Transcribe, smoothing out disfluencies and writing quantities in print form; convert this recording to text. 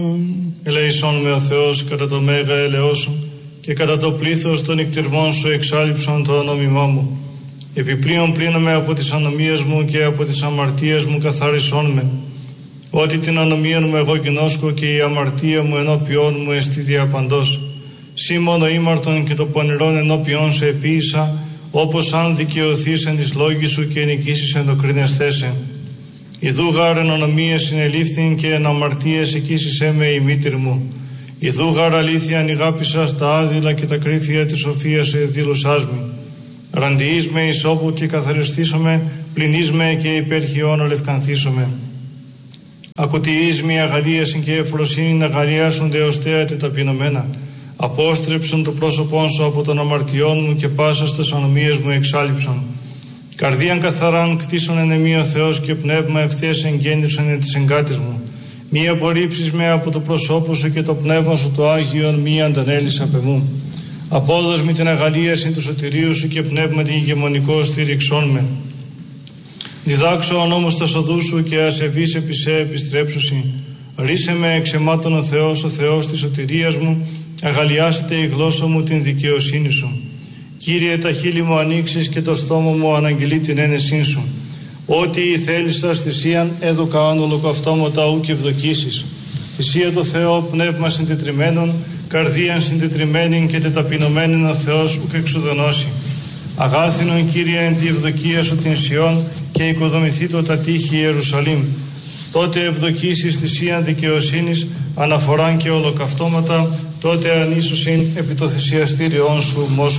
Ελέησόν με ο Θεός κατά το μέγα έλεος σου και κατά το πλήθος των νυκτυρμών σου εξάλειψον το νόμιμά μου. Επιπλέον πλύνομαι από τις ανομίες μου και από τις αμαρτίες μου καθάρισόν με. Ότι την ανομία μου εγώ γινώσκω και η αμαρτία μου ενώπιόν μου εστί διαπαντός. Σύ μόνο ήμαρτον και το πονηρόν ενώπιόν σε επίησα, όπως αν δικαιωθείς εν της λόγης σου και νικήσεις εν το κρίνεσθέσαι. Ιδού γάρ εν ανομίες συνελήφθην και εν αμαρτίες εκείσισέ με η μήτηρ μου. Ιδού γάρ αλήθειαν ηγάπησα στα άδειλα και τα κρύφια της σοφίας εδήλωσάς μη. Ραντιείς με εις όπου και καθαριστήσομαι, πλυνείς με και υπέρχιον ολευκανθήσομαι. Ακουτιείς με αγαλίασιν και ευφροσύνη να αγαλιάσονται ως θέατε ταπεινωμένα. Απόστρεψον το πρόσωπόν σου από των αμαρτιών μου και πάσα στις ανομίες μου εξάλειψον. Καρδίαν καθαράν κτίσον εν εμή ο Θεός και πνεύμα ευθείας εγγέννησον εν της εγκάτης μου. Μη απορρίψεις με από το προσώπου σου και το πνεύμα σου το Άγιον μη αντανέλεις απ' εμού. Απόδος μη την αγαλίαση του σωτηρίου σου και πνεύμα την ηγεμονικό στήριξόν με. Διδάξω ο νόμος τα σοδού σου και ασεβείς επί σε επιστρέψουσι. Ρίσε με εξαιμάτων ο Θεός της σωτηρίας μου, αγαλιάσετε η γλώσσα μου την δικαιοσύνη σου. Κύριε, τα χείλη μου ανοίξεις και το στόμα μου αναγγελεί την ένεσή σου. Ό,τι η θέλησας θυσίαν έδωκα αν ολοκαυτώματα ου και ευδοκίσεις. Θυσία το Θεό πνεύμα συντετριμένων, καρδίαν συντετριμένην και τεταπεινωμένην ο Θεός ουκ εξουδενώσει. Αγάθινον Κύριε εν τη ευδοκία σου την Σιών και οικοδομηθεί το τα τείχη Ιερουσαλήμ. Τότε ευδοκίσεις θυσίαν δικαιοσύνης, αναφοράν και ολοκαυτώματα, τότε ανίσουσιν επί το θυσιαστήριόν σου μόσου